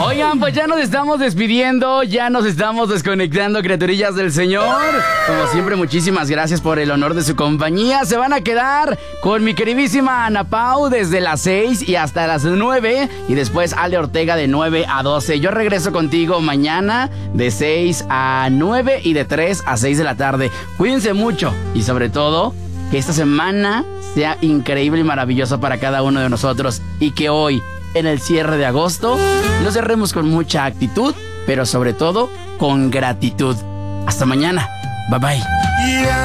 Oigan, pues ya nos estamos despidiendo, ya nos estamos desconectando, criaturillas del Señor. Como siempre, muchísimas gracias por el honor de su compañía. Se van a quedar con mi queridísima Ana Pau desde las 6 y hasta las 9. Y después Ale Ortega de 9 a 12. Yo regreso contigo mañana de 6 a 9 y de 3 a 6 de la tarde. Cuídense mucho y sobre todo, que esta semana sea increíble y maravillosa para cada uno de nosotros. Y que hoy, en el cierre de agosto, lo cerremos con mucha actitud, pero sobre todo con gratitud. Hasta mañana. Bye bye.